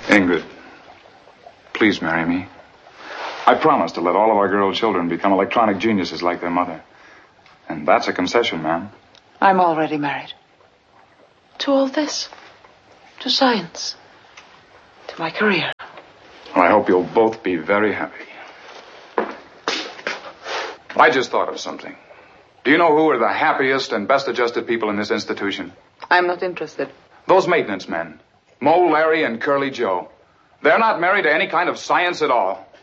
Ingrid, please marry me. I promise to let all of our girl children become electronic geniuses like their mother. And that's a concession, ma'am. I'm already married. To all this. To science. To my career. Well, I hope you'll both be very happy. I just thought of something. Do you know who are the happiest and best adjusted people in this institution? I'm not interested. Those maintenance men. Mo, Larry, and Curly Joe. They're not married to any kind of science at all.